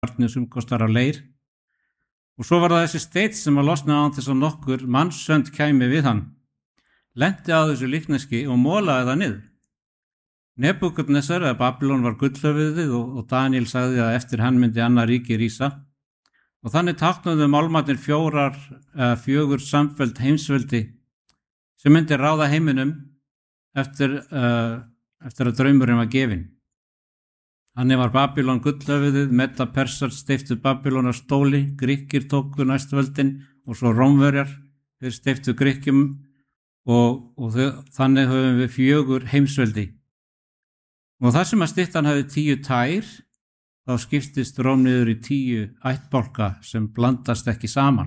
járni sem kostar af leir. Og svo var það þessi steinn sem að losna án þess að nokkur mannssönd kæmi við hann. Lenti á þessu líkneski og molaði það niður. Nebúkadnessar eða Babylon var gullhöfuðið og Daniel sagði að eftir hann myndi annað ríki rísa. Og þannig táknuðu málmarnir fjögur samfelld heimsveldi sem myndi ráða heiminum eftir að draumurinn var gefinn. Þannig var Babylon gullhöfuðið, Meda-Persar steyptu Babylon á stóli, Grikkir tóku næstu völdin og svo Rómverjar, þeir steyptu Grikkjum og þannig höfum við 4 heimsveldi. Og þar sem að styttan hafi 10 tær, þá skiptist Róm niður í 10 ættbálka sem blandast ekki saman.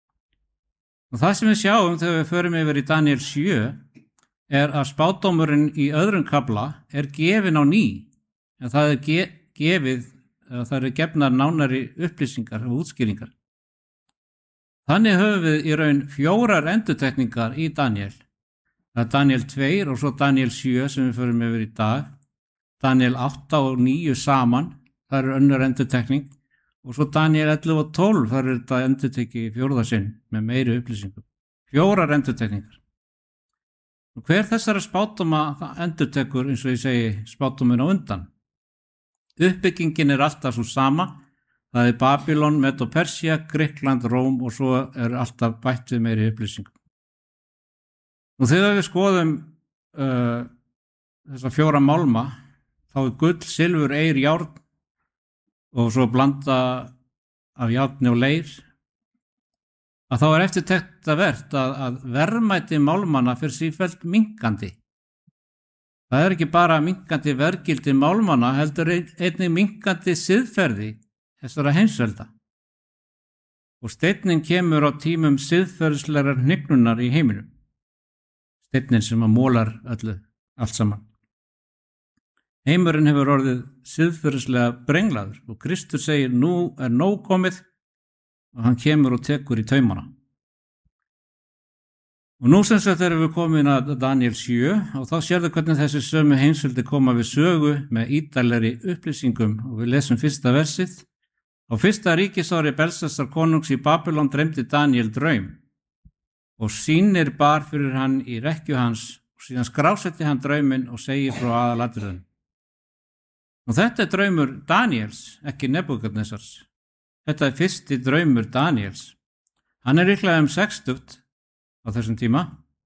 Og það sem við sjáum þegar við förum yfir í Daniel 7 er að spádómurinn í öðrum kafla er gefinn á ný. En það er gefnar nánari upplýsingar og útskýringar. Þannig höfum við í raun 4 endurtekningar í Daniel. Það er Daniel 2 og svo Daniel 7 sem við förum yfir í dag. Daniel 8 og 9 saman, það er önnur endurtekning. Og svo Daniel 11 og 12, það er þetta endurtekki í 4. sinn með meiri upplýsingum. 4 endurtekningar. Og hver þessara spádóma endurtekur, eins og ég segi, spádómin á undan? Uppbyggingin er alltaf svo sama. Það er Babylon, Medo-Persia, Grikkland, Róm og svo er alltaf bætt við meiri upplýsingum. Og þegar við skoðum þessa 4 málma, þá er gull, silfur, eir, járn og svo blanda af járni og leir, að þá er eftirtektarvert að verðmæti málmanna fyrir sífellt minnkandi. Það er ekki bara minnkandi verðgildi málmanna, heldur einnig minnkandi siðferði þessara heimsvelda. Og steinninn kemur á tímum siðferðislegrar hnignunar í heiminum. Steinninn sem að mólar allt saman. Heimurinn hefur orðið siðferðislega brenglaður og Kristur segir nú er nóg komið og hann kemur og tekur í taumana. Og nú sem sagt erum við komin að Daniel 7 og þá sérðu hvernig þessi sömu heimsveldi koma við sögu með ítarlegri upplýsingum og við lesum 1. versið. Á 1. ríkisári Belshazzar konungs í Babylon dreymdi Daniel draum og sýnir bar fyrir hann í rekkju hans og síðan skrásetti hann drauminn og segir frá aðalatriðum. Og þetta er draumur Daniels, ekki Nebúkadnessars. Þetta er fyrsti draumur Daniels. Hann er líklega 60 á þessum tíma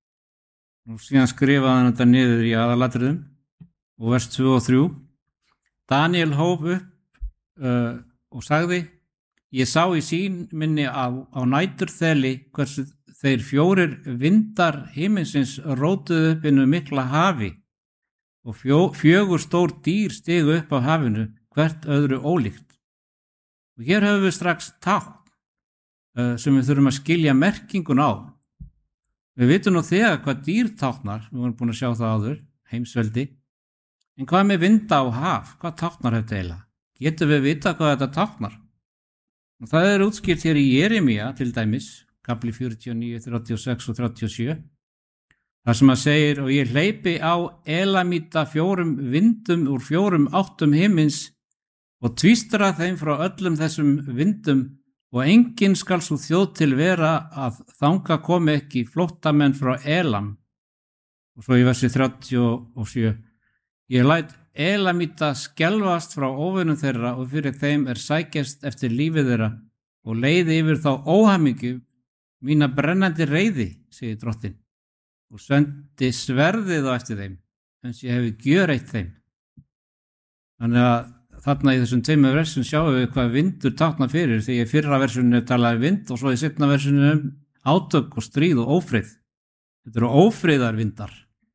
og síðan skrifaði hann þetta niður í aðalatriðum og vers 2 og 3. Daniel hóf upp og sagði, ég sá í sýn minni á næturþeli hversu þeir 4 vindar himinsins rótuðu upp innu mikla hafi og 4 stór dýr stigu upp á hafinu, hvert öðru ólíkt. Og hér höfum við strax tákn sem við þurfum að skilja merkingun á. Við vitum nú þegar hvað dýr táknar, við vorum búin að sjá það áður, heimsveldi. En hvað með vinda og haf, hvað táknar þetta eiginlega? Getum við vita hvað þetta táknar? Og það er útskýrt hér í Jeremía til dæmis, kapli 49, 36 og 37. Það sem að segir, og ég hleypi á Elamíta 4 vindum úr 4 áttum himins og tvístra þeim frá öllum þessum vindum og enginn skal svo þjóð til vera að þanga komi ekki flóttamenn frá Elam. Og svo í versi 37, ég læt Elamíta skelfast frá óvinum þeirra og fyrir þeim er sækjast eftir lífið þeirra og leiði yfir þá óhamingju mína brennandi reiði, segir drottinn. Og sendi sverðið á eftir þeim, eins ég hefi gjöreitt þeim. Þannig að þarna í þessum 2 versum sjáum við hvað vindur táknar fyrir, því í fyrra versunu talaði vind og svo í seinna versunu átök og stríð og ófrið. Þetta eru ófriðarvindar.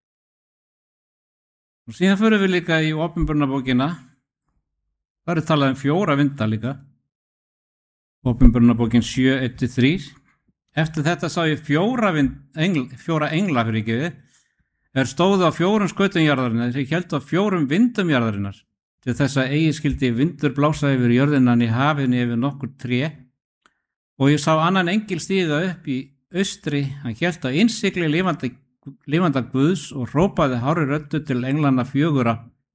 Og síðan förum við líka í Opinberunarbókina. Það er talað 4 vindar líka. Opinberunarbókin 7:1-3. Eftir þetta sá ég 4 engla fyrir ekki er stóðu á 4 skautum jarðarinnar, þeir héldu á 4 vindum jarðarinnar til þess að eigi skildi vindur blása yfir jörðinnan í hafinu yfir nokkur tré og ég sá annan engil stíga upp í austri, hann hélt á innsigli lifanda Guðs og hrópaði hárri röddu til englana 4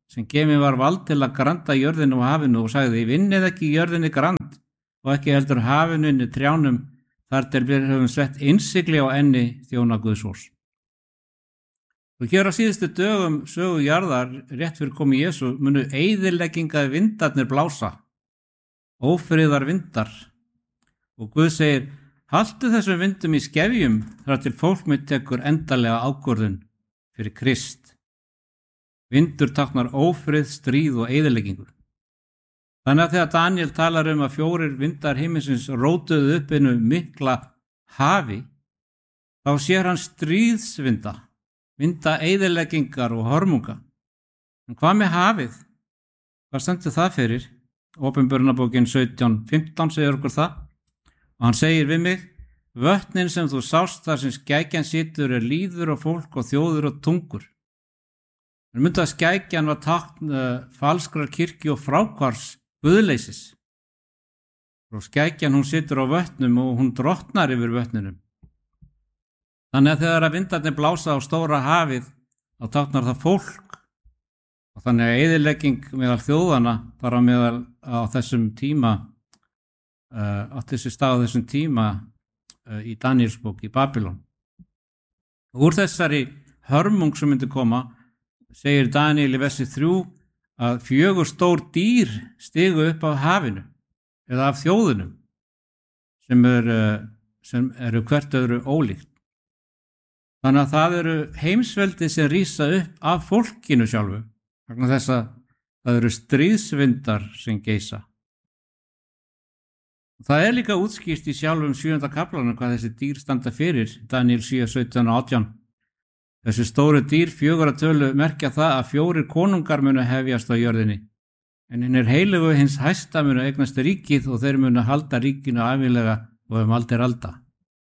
sem gefinn var vald til að granda jörðinu og hafinu og sagði: vinnið ekki jörðinni grand og ekki heldur hafinu inni trjánum þar til við höfum sett innsigli á enni þjóna Guðs. Og hér á síðustu dögum sögu jarðar rétt fyrir komu Jesú munu eyðileggingaði vindarnir blása, ófriðar vindar. Og Guð segir: haltu þessum vindum í skefjum þar til fólk mitt tekur endalega ákvörðun fyrir Krist. Vindur táknar ófrið, stríð og eyðileggingu. Þannig að þegar Daniel talar að 4 vindar heiminsins rótuðu upp einu mikla hafi, þá sér hann stríðsvinda, vinda eyðileggingar og hörmunga. En hvað með hafið? Hvað stendur það fyrir? Opinberunarbókin 17:15 segir okkur það. Og hann segir við mig: vötnin sem þú sást þar sem skækjan situr líður og fólk og þjóður og tungur. En myndi að skækjan var tákn falskrar kirkju og fráhvarfs guðleysis. Og skækjan hún situr á vötnum og hún drottnar yfir vötnunum. Þannig að þegar vindarnir blása á stóra hafið, þá táknar það fólk. Og þannig að eyðilegging meðal þjóðana þar á meðal á þessum tíma, átti þessi stað á þessum tíma í Danielsbók í Babylon. Úr þessari hörmung sem myndi koma, segir Daniel í versi 3 að 4 stór dýr stigu upp af hafinu eða af þjóðunum sem eru hvert öðru ólíkt. Þannig að það eru heimsveldi sem rísa upp af fólkinu sjálfu, vegna þess að það eru stríðsvindar sem geisa. Það líka útskýrt í sjálfum 7. kaflanum hvað þessi dýr standa fyrir, Daniel 7, 17 og 18. Þessi stóru dýr 4 tölu merkja það að 4 konungar munu hefjast á jörðinni, en hinnir heilugu hins hæsta munu eignast ríkið og þeir munu halda ríkinu ævilega og aldir alda.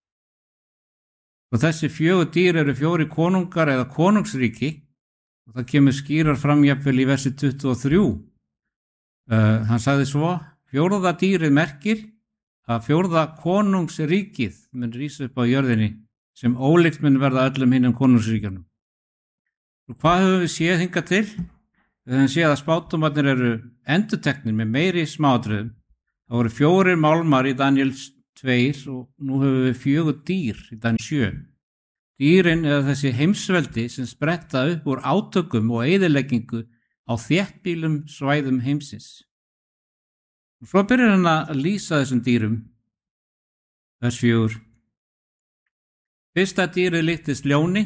Og þessi 4 dýr eru 4 konungar eða konungsríki, og það kemur skýrar fram jafnvel í versi 23. Hann sagði svo: 4. dýrið merkir að 4. konungsríkið mun rísa upp á jörðinni, sem ólíkt mun verða öllum hinnum konungsríkjunum. Og hvað höfum við séð hingað til? Við höfum séð að spádómarnir eru endurteknir með meiri smáatriðum. Það voru 4 málmar í Daniel 2 og nú höfum við 4 dýr í Daniel 7. Dýrin eða þessi heimsveldi sem spretta upp úr átökum og eyðileggingu á þéttbýlum svæðum heimsins. Og svo byrjar hann að lýsa þessum dýrum. Vers 4. Fyrsta dýrið líktist ljóni.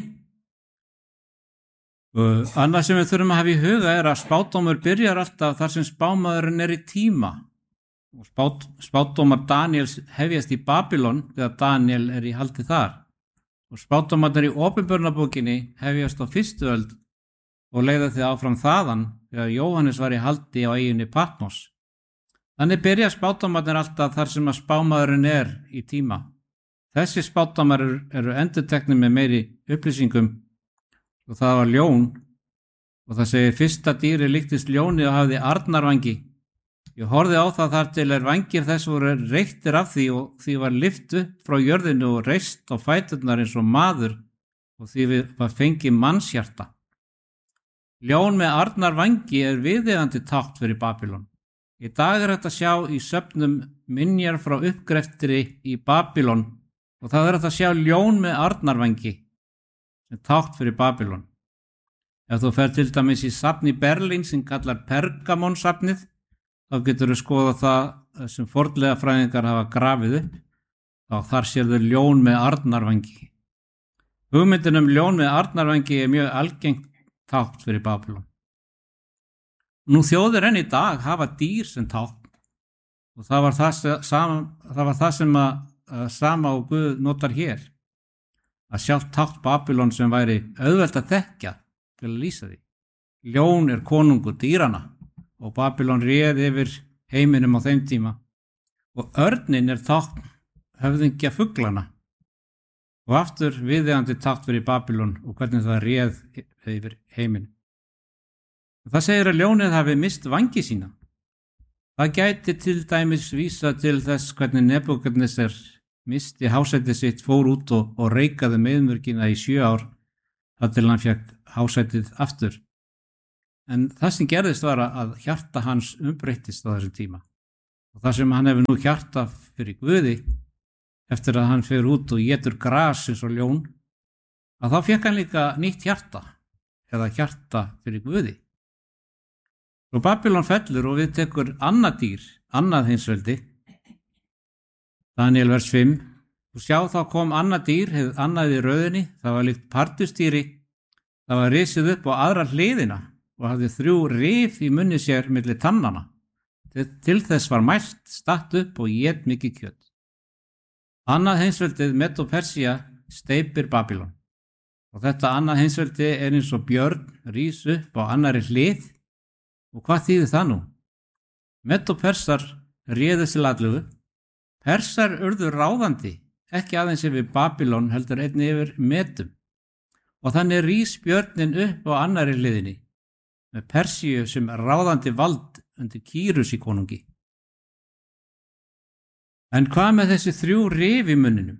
Annað sem við þurfum að hafa í huga að spádómur byrjar alltaf þar sem spámaðurinn í tíma. Og spádómar Daniels hefjast í Babylon þegar Daniel í haldi þar. Og spádómarnir í Opinberunarbókinni hefjast á 1. öld og leiða þau áfram þaðan þegar Jóhannes var í haldi á eyjunni Patmos. Þannig byrja spádómarnir alltaf þar sem að spámaðurinn í tíma. Þessi spádómar eru endurteknir með meiri upplýsingum og það var ljón og það segir: fyrsta dýri líktist ljóni og hafði arnarvangi. Ég horfði á það þar til vangir þess voru reyktir af því og því var lyft upp frá jörðinu og reist á fæturnar eins og maður og því var fengið mannshjarta. Ljón með arnarvangi viðeigandi tákn fyrir Babylon. Í dag hægt að sjá í söfnum minjar frá uppgreftri í Babylon og það hægt að sjá ljón með arnarvangi sem tákn fyrir Babylon. Ef þú fer til dæmis í safn í Berlín sem kallar Pergamon-safnið, þá getur þú skoða það sem fornleifafræðingar hafa grafið upp, þá þar sér þau ljón með arnarvangi. Hugmyndin ljón með arnarvangi mjög algengt tákn fyrir Babylon. Nú þjóðir enn í dag hafa dýr sem tákn og það var það sem sama og Guð notar hér, að sjálft tákn Babylon sem væri auðvelt að þekkja til að lýsa því. Ljón konungur dýrana og Babylon réð yfir heiminum á þeim tíma og örnin tákn höfðingja fuglana og aftur viðeigandi tákn fyrir Babylon og hvernig það réð yfir heiminum. Það segir að ljónið hafi mist vangi sína. Það gæti til dæmis vísa til þess hvernig Nebúkadnesar misti hásætið sitt, fór út og reikaði meðmörkina í 7 ár þar til hann fékk hásætið aftur. En það sem gerðist var að hjarta hans umbreyttist á þessum tíma. Og það sem hann hefur nú hjarta fyrir Guði, eftir að hann fer út og étur gras eins og ljón, að þá fékk hann líka nýtt hjarta, eða hjarta fyrir Guði. Og Babylon fellur og við tekur annað dýr, annað heimsveldi. Daniel vers 5. Og sjá, þá kom annað dýr, hið annað í röðinni, það var líkt pardustýri, það var risið upp á aðra hliðina og hafði 3 rif í munni sér milli tannana. Til þess var mælt, statt upp og ét mikið kjöt. Annað heimsveldið Medo-Persía steypir Babylon. Og þetta annað heimsveldi er eins og björn rís upp á annari hlið. Og hvað þýðir það nú? Medo-Persar réðu til allugu. Persar urðu ráðandi, ekki aðeins yfir Babylon heldur einnig yfir Medum. Og þannig rís björnin upp á annari hliðinni, með Persíu sem ráðandi vald undir Kýrus í konungi. En hvað með þessi 3 rif í munninum?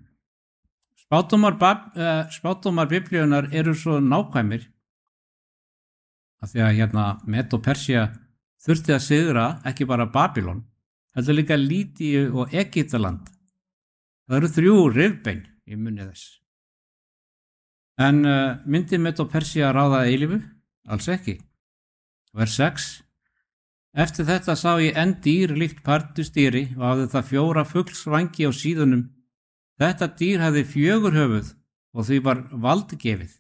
Spádómar biblíunar eru svo nákvæmir að því að Medo-Persía þurfti að sigra ekki bara Babylon, heldur líka Lýdíu og Egyptaland. Það eru 3 rifbein í munni þess. En myndi Medo-Persía ráða eilífu? Alls ekki. Vers 6. Eftir þetta sá ég enn dýr líkt pardustýri og hafði það 4 fuglsvængi á síðunum. Þetta dýr hafði 4 höfuð og því var valdgefið.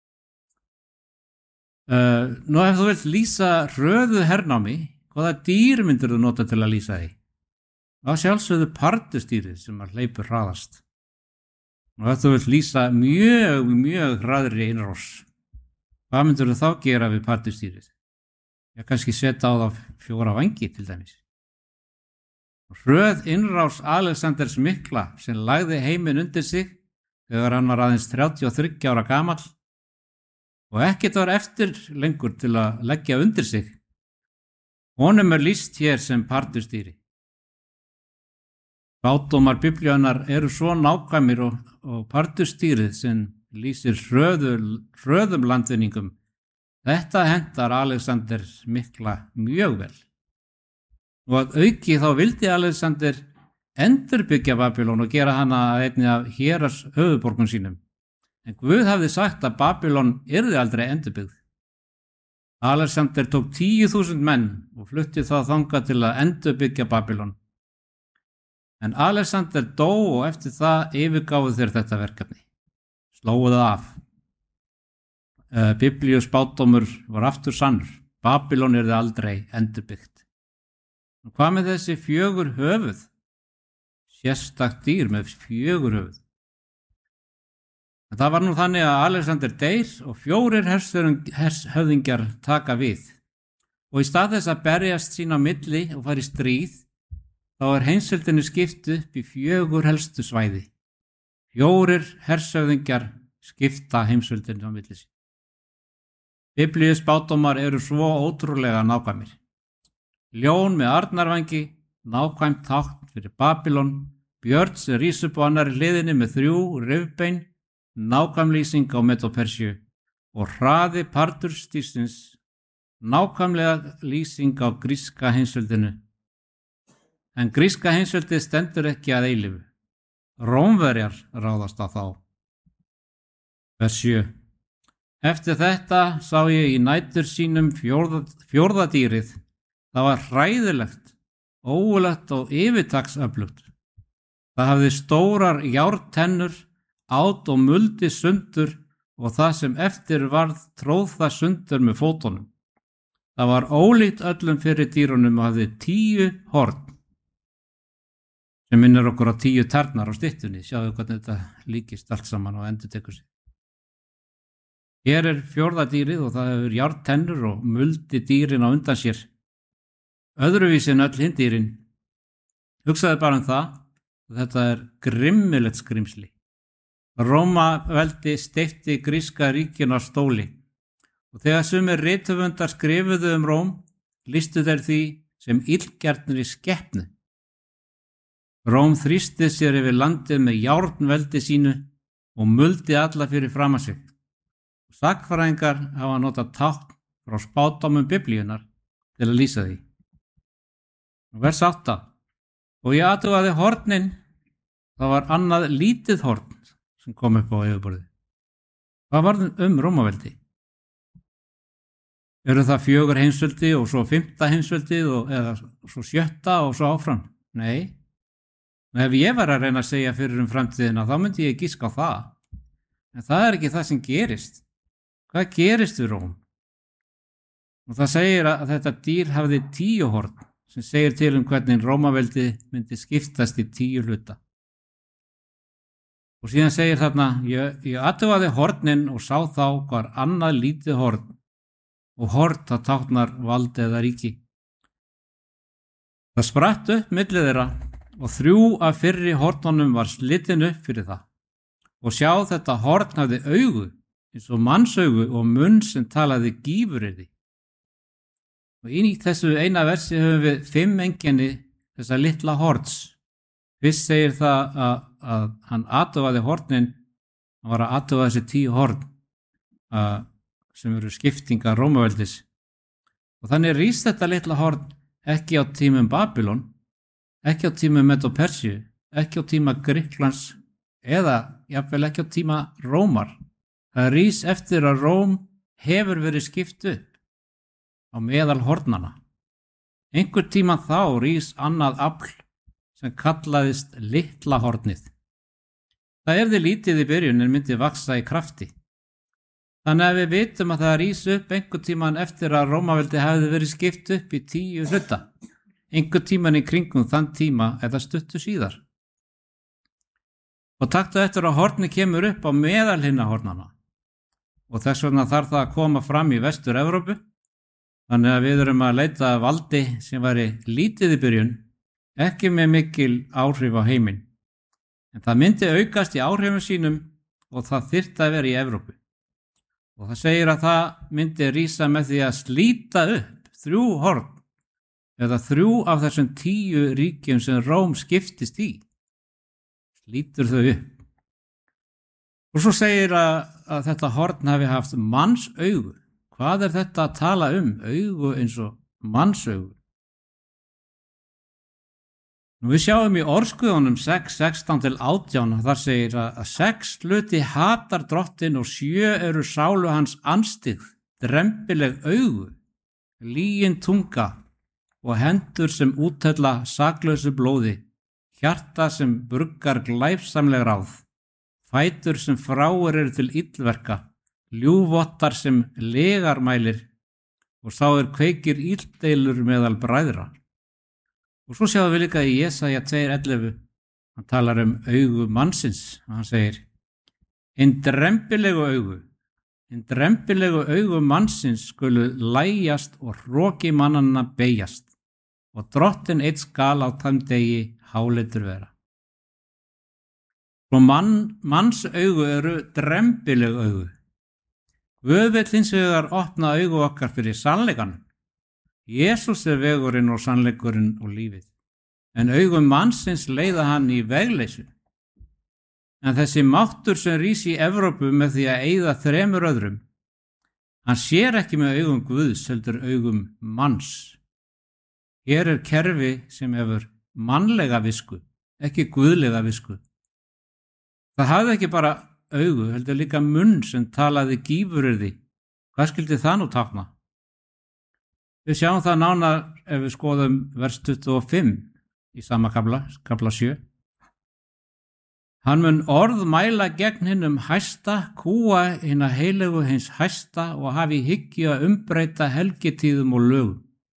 Nú ef þú vilt lýsa hröðu hernámi, hvaða dýr myndir þú nota til að lýsa því? Það sjálfsögðu pardustýrið sem hleypur hraðast. Og ef þú vilt lýsa mjög hraðri innrás, hvað myndir þú þá gera við pardustýrið? Ég kannski setja á það 4 vængi til dæmis. Hröð innrás Alexanders mikla sem lagði heiminn undir sig þegar hann var aðeins 33 ára gamall og ekkert var eftir lengur til að leggja undir sig. Honum lýst hér sem pardustýri. Spádómar biblíunar eru svo nákvæmir og pardustýrið sem lýsir hröðum landvinningum. Þetta hentar Alexander mikla mjög vel. Og að auki þá vildi Alexander endurbyggja Babylon og gera hana einni af héras höfuðborgum sínum. En Guð hafði sagt að Babylon yrði aldrei endurbyggð. Alexander tók 10.000 menn og flutti þá þangað til að endurbyggja Babylon. En Alexander dó og eftir það yfirgáfu þeir þetta verkefni. Slógu það af. Biblíu spádómur var aftur sannur. Babylon yrði aldrei endurbyggt. Og hvað með þessi 4 höfuð? Sérstakt dýr með 4 höfuð. En það var nú þannig að Alexander deyr og 4 hershöfðingjar taka við. Og í stað þess að berjast sín á milli og fara í stríð, þá heimsveldinu skipt upp í 4 helstu svæði. 4 hershöfðingjar skipta heimsveldinu á milli sín. Biblíu spádómar eru svo ótrúlega nákvæmir. Ljón með arnarvængi, nákvæmt tákn fyrir Babylon, björn sem rís upp á annari hliðinni með 3 rifbein, nákvæm lýsing á Medo-Persíu og hraði pardustýrsins, nákvæmlega lýsing á gríska heimsveldinu. En gríska heimsveldið stendur ekki að eilífu. Rómverjar ráðast á þá. Vers 7. Eftir þetta sá ég í nætur sínum 4. dýrið. Það var hræðilegt, ógulegt og yfirtaksöflugt. Það hafði stórar járntennur, át og muldi sundur og það sem eftir varð tróð það sundur með fótunum. Það var ólíkt öllum fyrir dýrunum og hafði 10 horn. Sem minnir okkur á 10 tærnar á styttunni. Sjáðu hvernig þetta líkist allt saman og endurtekur sig. Hér 4. dýrið og það hefur járntennur og muldi dýrin á undan sér. Öðruvísi en öll hinn dýrin. Hugsaðu bara það og þetta grimmilegt skrimsli. Rómaveldi steypti gríska ríkinu á stóli og þegar sumir rithöfundar skrifuðu Róm, lýstu þeir því sem illgjarnri skepnu. Róm þrýsti sér yfir landið með járnveldi sínu og muldi alla fyrir framan sig. Sagnfræðingar hafa notað tákn frá spádómum Biblíunnar til að lýsa því. Vers 8. Og ég athugaði hornin, það var annað lítið horn sem kom upp á yfirborðið. Hvað var Rómaveldi? Eru það 4 heimsveldi og svo 5. heimsveldið eða svo 7. og svo áfram? Nei. Ef ég var að reyna að segja fyrir framtíðina þá myndi ég giska á það. En það er ekki það sem gerist. Hvað gerist við Róm? Og það segir að þetta dýr hafði 10 horn sem segir til hvernig Rómaveldi myndi skiptast í 10 hluta. Og síðan segir þarna, ég athugaði hornin og sá þá hvar annað lítið horn og horn það táknar vald eða ríki. Það spratt upp milli þeirra og 3 af fyrri hornunum var slitin upp fyrir það. Og sjá, þetta horn hafði augu, eins og mannsaugu og munn sem talaði gífuryrði. Og í þessu eina versi höfum við 5 einkenni þessa litla horns. Fyrst segir það að hann athugaði hornin, hann var að athuga þessi 10 horn sem eru skiptingar Rómaveldis. Og þannig rís þetta litla horn ekki á tímum Babylon, ekki á tímum Medo-Persíu, ekki á tíma Grikklands eða jafnvel ekki á tíma Rómar. Það rís eftir að Róm hefur verið skipt upp á meðal hornana. Einhver tíma þá rís annað afl sem kallaðist litla hornið. Það yrði lítið í byrjun en myndi vaksa í krafti. Þannig að við vitum að það rís upp einhver tíman eftir að Rómaveldi hefði verið skipt upp í 10 hluta. Einhver tíman í kringum þann tíma eða stuttu síðar. Og taktu eftir að horni kemur upp á meðal hinna hornana. Og þess vegna þarf það að koma fram í Vestur-Evrópu. Þannig að við erum að leita valdi sem væri lítið í byrjun, ekki með mikil áhrif á heiminn. En það myndi aukast í áhrifum sínum og það þyrfti að vera í Evrópu. Og það segir að það myndi rísa með því að slíta upp 3 horn eða 3 af þessum 10 ríkjum sem Róm skiptist í. Slítur þau upp. Og svo segir að þetta horn hafi haft mannsaugu. Hvað er þetta að tala um? Augu eins og mannsaugu. Við sjáum í Orðskuðunum 6:16-18 þar segir að 6 hluti hatar drottinn og 7 eru sálu hans anstigð, drembileg augu, lygin tunga og hendur sem úthella saklausu blóði, hjarta sem bruggar glæpsamleg ráð, fætur sem fráir eru til illverka, ljúfvottar sem legarmælir og sá kveikir illdeilur meðal bræðra. Og svo sjáum við líka í Jesaja 2:11, hann talar augu mannsins og hann segir, hinn drembilegu augu mannsins skulu lægjast og hroki mannanna beyjast og drottinn einn skal á þeim degi háleitur vera. Og manns augu eru drembileg augu. Guð vill hins vegar opna augu okkar fyrir sannleikanum. Jesús er vegurinn og sannleikurinn og lífið, en augum mannsins leiða hann í vegleysu. En þessi máttur sem rís í Evrópu með því að eyða 3 öðrum, hann sér ekki með augum Guðs heldur augum manns. Hér er kerfi sem hefur mannlega visku, ekki guðlega visku. Það hafði ekki bara augu, heldur líka munn sem talaði gífuryrði. Hvað skildi það nú tákna? Við sjáum það nánar ef við skoðum vers 25 í sama kafla 7. Hann mun orð mæla gegn hinum hæsta, kúa hina heilegu hins hæsta og hafi hyggju að umbreyta helgitíðum og lögum.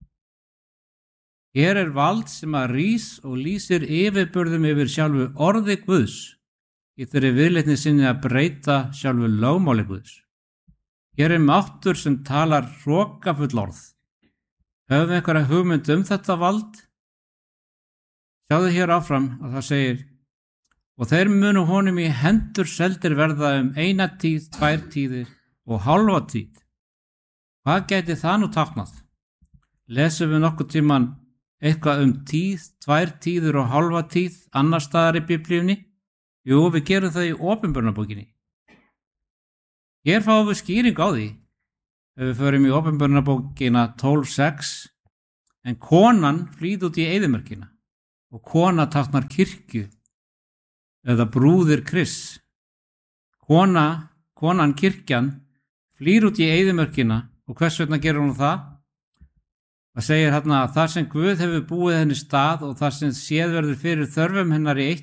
Hér er vald sem að rís og lýsir yfirburðum yfir sjálfu orði Guðs í þeirri viðleitni sinni að breyta sjálfu lögmáli Guðs. Hér er máttur sem talar hrokafull orð. Höfum við einhverja hugmynd þetta vald? Sjáðu hér áfram að það segir, og þeir munu honum í hendur seldir verða 1 tíð, 2 tíðir og hálfa tíð. Hvað gæti það nú táknað? Lesum við nokkuð tíman eitthvað tíð, 2 tíðir og hálfa tíð annars staðar í Biblíunni? Jú, við gerum það í Opinberunarbókinni. Hér fáum við skýring á því. ef við förum í Opinberunarbókina 12:6, en konan flýði út í eyðimörkina og kona táknar kirkju eða brúðir Krists. Konan kirkjan flýr út í eyðimörkina og hvers vegna gerur hún það? Það segir hérna að þar sem Guð hefur búið henni stað og þar sem séð verður fyrir þörfum hennar í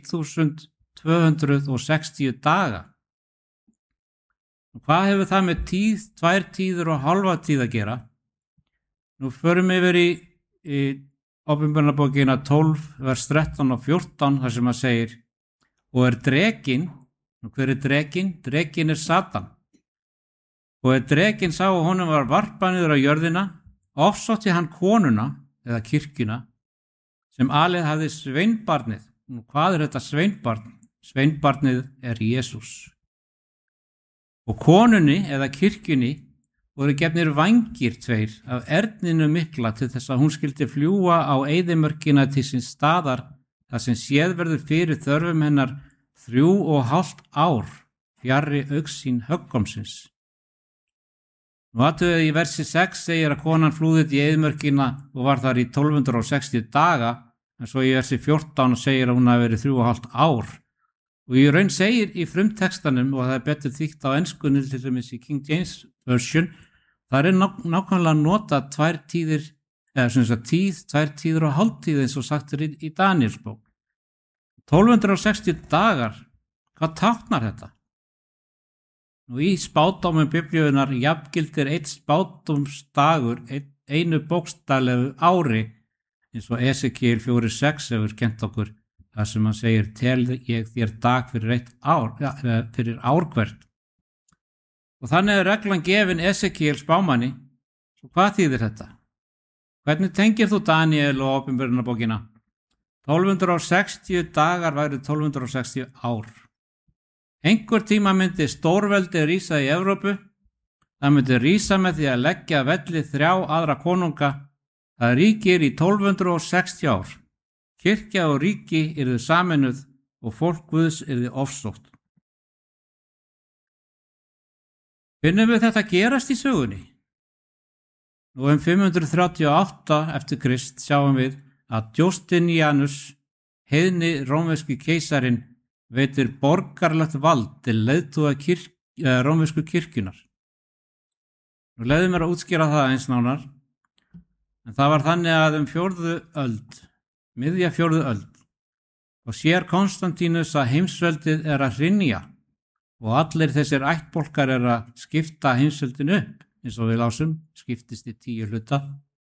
1260 daga. Og hvað hefur það með tíð, 2 tíður og hálfa tíð að gera? Nú förum yfir í Opinberunarbókina 12, vers 13 og 14, þar sem segir: og drekinn, og hver drekinn? Drekinn Satan. Og drekinn sá að honum var varpað niður á jörðina, ofsótti hann konuna, eða kirkjuna, sem alið hafði sveinbarnið. Og hvað þetta sveinbarn? Sveinbarnið Jesús. Og konunni, eða kirkjunni, voru gefnir vængir 2 af erninu mikla til þess að hún skyldi fljúga á eyðimörkina til síns staðar, þar sem séð verður fyrir þörfum hennar 3,5 ár, fjarri augsýn höggomsins. Nú athugaðu í versi 6 segir að konan flúði í eyðimörkina og var þar í 1260 daga, en svo í versi 14 segir að hún hafi verið 3,5 ár. Og í raun segir í frumtekstanum, og það betur þýtt á enskunni til dæmis í King James Version, það nákvæmlega notað 2 tíðir, eða sem sagt tíð, 2 tíður og hálftíð eins og sagt í Daniels bók. 1260 dagar, hvað táknar þetta? Nú í spádómum Biblíunnar jafngildir 1 spádómsdagur einu bókstaflegu ári, eins og Esekiel 4:6 hefur kennt okkur, þar sem hann segir: tel ég þér dag fyrir 1 ár, fyrir ár hvert. Og þannig er reglan gefin Esekiel spámanni. Svo hvað þýðir þetta? Hvernig tengir þú Daniel og Opinberunarbókina? 1260 dagar væri 1260 ár. Einhver tíma myndi stórveldi rísa í Evrópu. Það myndi rísa með því að leggja velli 3 aðra konunga. Það ríkir í 1260 ár. Kirkja og ríki yrðu sameinuð og fólk Guðs yrði ofsótt. Finnum við þetta gerast í sögunni? Nú 538 eftir Krist sjáum við að Justinianus, heiðni rómversku keisarin, veitir borgarlegt vald til leiðtoga rómversku kirkjunar. Nú leiðum mér að útskýra það eins nánar, en það var þannig að 4. öld, miðja 4. öld, og sér Konstantínus að heimsveldið er að hrynja og allir þessir ættbálkar er að skipta heimsveldinu upp, eins og við lásum, skiptist í 10 hluta.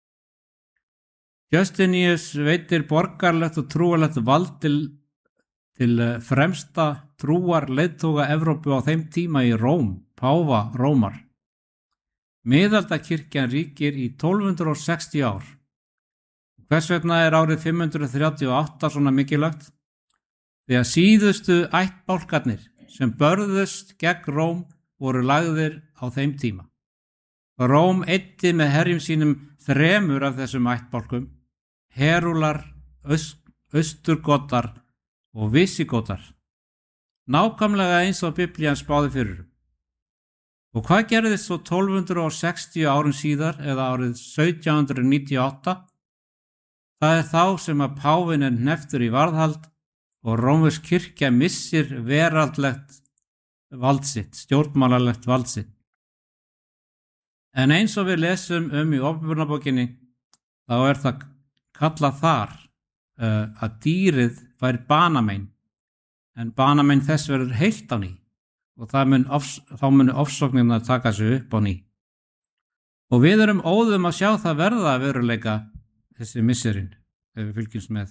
Justinius veitir borgarlegt og trúarlegt vald til fremsta trúar leiðtoga Evrópu á þeim tíma í Róm, páfa Rómar. Miðaldakirkjan ríkir í 1260 ár. Hvers vegna er árið 538 svona mikilvægt? Því að síðustu ættbálkarnir sem börðust gegn Róm voru lagðir á þeim tíma. Róm eyddi með herjum sínum 3 af þessum ættbálkum: Herúlar, Austurgotar og Visigótar. Nákvæmlega eins og Biblían spáði fyrir. Og hvað gerðist svo 1260 árum síðar, eða árið 1798? Það er þá sem að páfinn er hnepptur í varðhald og rómversk kirkja missir veraldlegt vald sitt, stjórnmálalegt vald sitt. En eins og við lesum í Opinberunarbókinni, þá er það kallað þar að dýrið fær banamein, en banamein þess verður heilt á ný og þá munu ofsóknirnar taka sig upp á ný. Og við erum óðum að sjá það verða að veruleika þessi misserinn, þegar við fylgjumst með.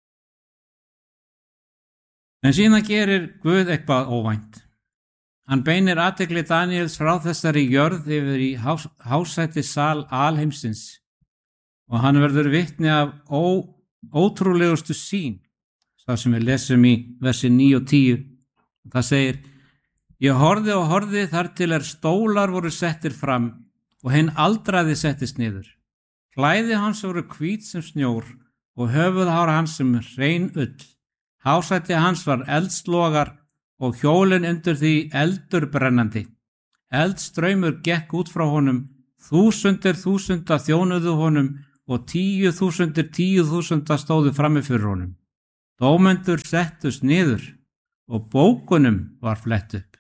En síðan gerir Guð eitthvað óvænt. Hann beinir athygli Daniels frá þessari jörð yfir í hásæti sal alheimsins og hann verður vitni af ótrúlegustu sýn, það sem við lesum í versi 9 og 10. Það segir: ég horfði og horfði þar til stólar voru settir fram og hinn aldraði settist niður. Klæði hans voru hvít sem snjór og höfuðhár hans sem hrein ull. Hásæti hans var eldslogar og hjólin undir því eldur brennandi. Eldstraumur gekk út frá honum þúsundir þúsunda þjónuðu honum og 10.000 10.000 stóðu frammi fyrir honum. Dómendur settust niður og bókunum var flett upp.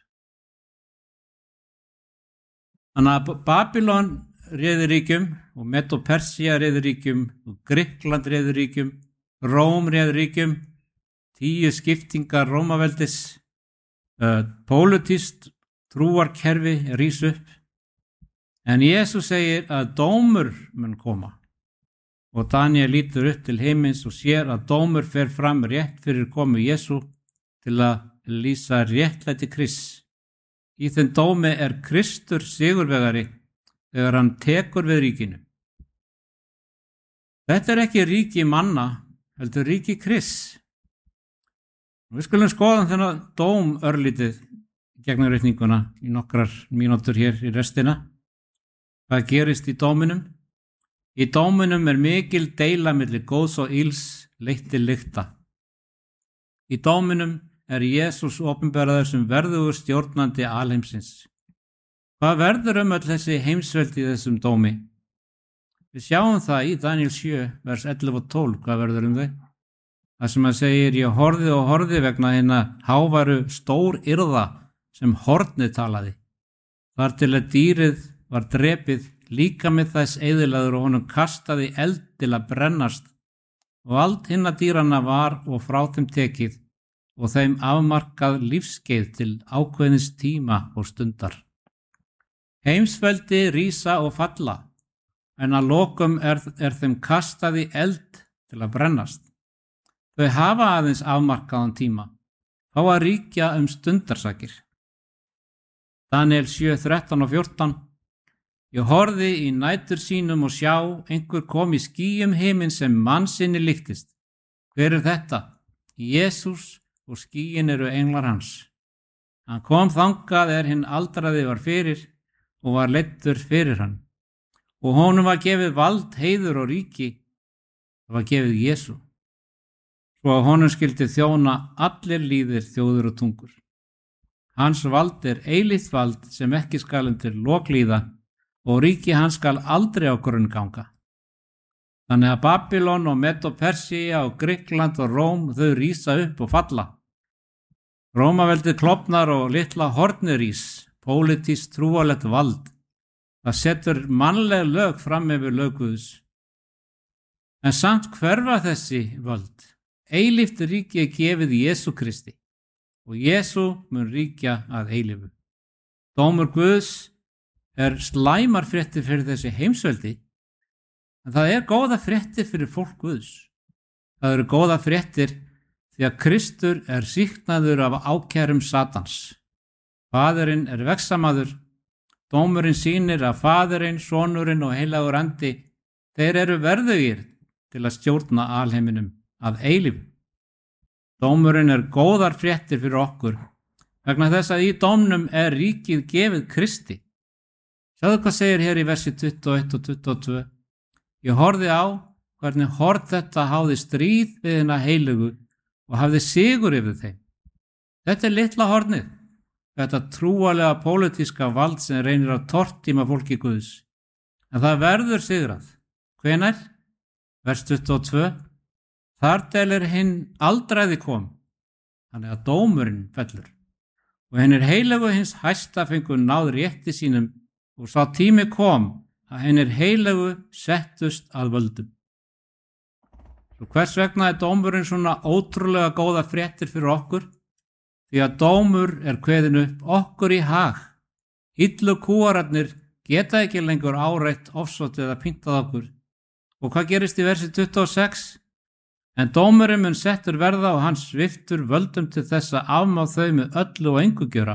Þannig að Babylon réði ríkjum og Medo-Persía réði ríkjum og Grikkland réði ríkjum, Róm réði ríkjum, 10 skiptingar Rómaveldis, pólitískt trúarkerfi rís upp. En Jesús segir að dómur mun koma og Daniel lítur upp til himins og sér að dómur fer fram rétt fyrir komu Jesú til að lýsa réttlæti Krists. Í þeim dómi er Kristur sigurvegari þegar hann tekur við ríkinu. Þetta er ekki ríki manna, heldur ríki Krists. Við skulum skoða þennan dóm örlítið gegnum reikninguna í nokkrar mínútur hér í restina. Hvað gerist í dóminum? Í dóminum er mikil deila milli góðs og ills leitt til lykta. Í dóminum er Jesús opinberaður sem verðugur stjórnandi alheimsins. Hvað verður öll þessi heimsveldi í þessum dómi? Við sjáum það í Daniel 7, vers 11 og 12, hvað verður þau? Það sem segir, ég horfði og horfði vegna hinna háværu stór yrða sem hornið talaði. Þar til að dýrið var drepið, líka með þess eyðilegur og honum kastaði eld til að brennast og allt hinna dýranna var og frá þeim tekið og þeim afmarkað lífskeið til ákveðins tíma og stundar. Heimsveldi rísa og falla, en að lokum er þeim kastaði eld til að brennast. Þau hafa aðeins afmarkaðan tíma, fá að ríkja stundarsakir. Daniel 7, 13 og 14. Ég horfði í nætur sínum og sjá, einhver kom í skýjum himinn sem mannsinni líktist. Hver er þetta? Jesús, og skýin eru englar hans. Hann kom þangað hinn aldraði var fyrir og var leiddur fyrir hann. Og honum var gefið vald, heiður og ríki. Það var gefið Jesú. Svo að honum skyldi þjóna allir líðir, þjóður og tungur. Hans vald er eilíft vald sem ekki skal undir loklíða og ríki hans skal aldrei á grunn ganga. Þannig að Babylon og Medo-Persía og Grikkland og Róm þau rísa upp og falla. Rómaveldið klofnar og litla hornið rís, pólitískt trúarlegt vald. Það setur mannleg lög fram yfir lög Guðs. En samt hverfa þessi völd. Eilíft ríki er gefið Jesú Kristi og Jesú mun ríkja að eilífu. Dómur Guðs er slæmar fréttir fyrir þessi heimsveldi, en það er góða fréttir fyrir fólk Guðs. Það eru góða fréttir því að Kristur er sýknaður af ákærum Satans. Faðirinn er vegsamaður, dómurinn sýnir að Faðirinn, Sonurinn og heilagur andi, þeir eru verðugir til að stjórna alheiminum að eilífu. Dómurinn er góðar fréttir fyrir okkur, vegna þess að í dómnum er ríkið gefið Kristi. Sjáðu hvað segir hér í versi 21 og 22. Ég horfði á hvernig horn þetta háði stríð við hina heilugu og hafði sigur yfir þeim. Þetta er litla hornið, þetta trúalega pólitíska vald sem reynir að tortíma fólki Guðs. En það verður sigrað. Hvenær? Vers 22. Þar til hinn aldraði kom, þannig að dómurinn fellur. Og hinn heilugu hins hæsta fengu náð rétti sínum og sá tími kom að hinn heilugu settust að völdum. Svo hvers vegna er dómurinn svona ótrúlega góða fréttir fyrir okkur? Því að dómur er kveðin upp okkur í hag. Illu kúararnir geta ekki lengur áreitt, ofsótt eða pyntað okkur. Og hvað gerist í versi 26? En dómurinn mun settur verða og hann sviptur völdum til þess að afmá þau með öllu og engu gjöra.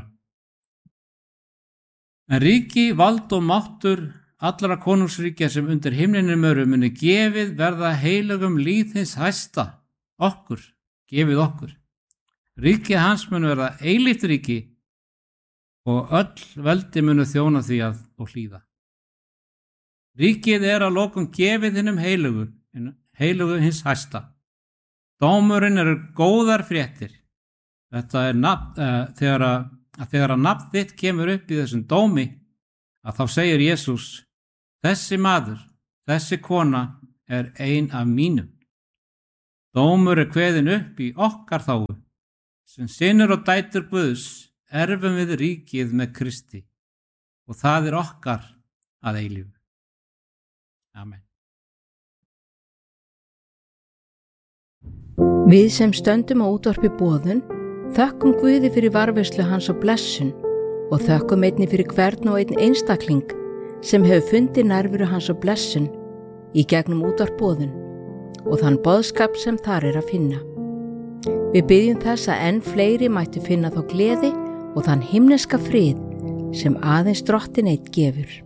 En ríki, vald og máttur allra konungsríkja sem undir himninum eru muni gefið verða heilugum líð hins hæsta, okkur, gefið okkur. Ríki hans muni verða eilíft ríki og öll veldi muni þjóna því að og hlýða. Ríkið er að lokum gefið hinnum heilugu hins hæsta. Dómurinn eru góðar fréttir. Þetta er þegar að nafn þitt kemur upp í þessum dómi, að þá segir Jesús, Þessi maður, þessi kona er ein af mínum. Dómur er kveðinn upp í okkar þágu. Sem synir og dætur Guðs erfum við ríkið með Kristi og það er okkar að eilífu. Amen. Við sem stöndum á útvarpi boðun þökkum Guði fyrir varðveislu hans og blessun og þökkum einnig fyrir hvern og einn einstakling sem hefur fundið nærveru hans og blessun í gegnum útvarp boðun og þann boðskap sem þar er að finna. Við biðjum þess að enn fleiri mættu finna þá gleði og þann himneska frið sem aðeins Drottinn einn gefur.